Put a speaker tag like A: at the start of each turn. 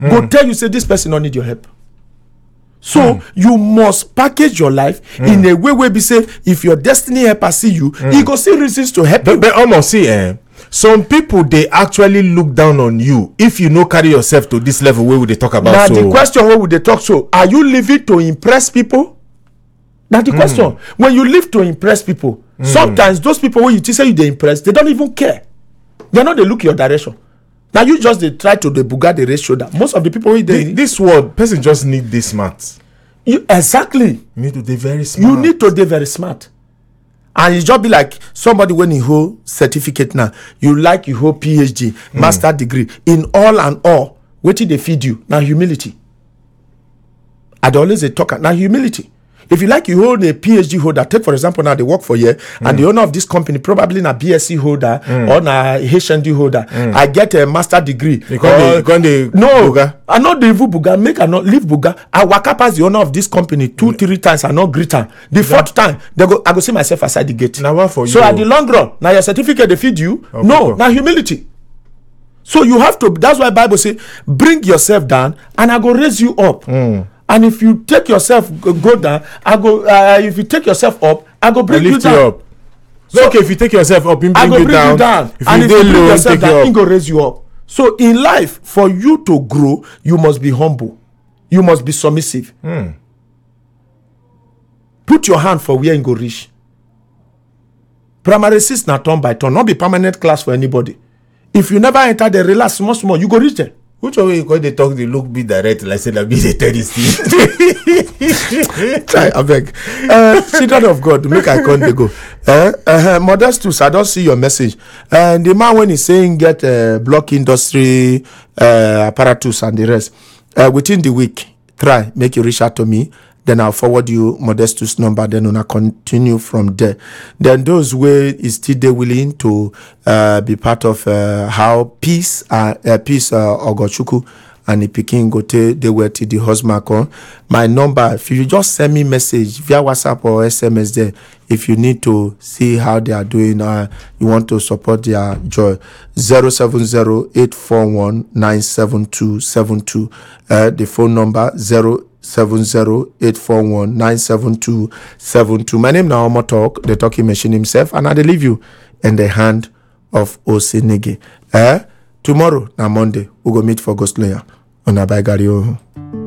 A: go tell you say this person don't need your help. So you must package your life in a way where be say if your destiny helper see you, he go see reasons to help you.
B: But almost see, some people they actually look down on you if you no carry yourself to this level where would they talk about.
A: Now
B: so
A: the question, what would they talk so? Are you living to impress people? Now the question, when you live to impress people, sometimes those people when you say you they impress, they don't even care. They not they look your direction. Now you just they try to the buga the raise shoulder. Most of the people
B: this world person just need this smart.
A: You exactly.
B: You need to be very smart.
A: You need to be very smart. And it just be like somebody when you hold certificate now, you like you hold PhD, master degree in all and all. What did they feed you? Now humility. I always talk now humility. If you like you hold a PhD holder, take for example now they work for you, and the owner of this company probably a BSc holder or a HND holder. I get a master degree.
B: No,
A: I not the buga, make I not leave buga. I work up as the owner of this company 2-3 times. I not greet her. The fourth time, I go see myself outside the gate.
B: Now what for you?
A: So at the long run, now your certificate they feed you. Okay, no, now humility. So you have to. That's why Bible say, bring yourself down, and I go raise you up. And if you take yourself go down, I go. If you take yourself up, I go bring you down.
B: Up. So, okay, if you take yourself up, I go bring you down.
A: If and if you bring yourself down, he go raise you up. So in life, for you to grow, you must be humble. You must be submissive. Put your hand for where you go reach. Primary 6 na turn by turn, not be permanent class for anybody. If you never enter the relax small, you go reach there.
B: Which way you call they talk, they look be direct, like say that be the terrorist.
A: I beg. Children of God, make I come they go. Modestus, I don't see your message. The man when he's saying get block industry apparatus and the rest, within the week, try, make you reach out to me. Then I'll forward you Modestus number. Then I'll continue from there. Then those way is still they willing to be part of how peace Ogochukwu and the Pikin Gote they were to the husband. My number, if you just send me message via WhatsApp or SMS there, if you need to see how they are doing, you want to support their joy, 070-841-97272. The phone number 070-841-97272. My name now Omo Talk, the talking machine himself, and I leave you in the hand of Osinege. Tomorrow, na Monday, we go meet for Ghost Layer on Abai Gari.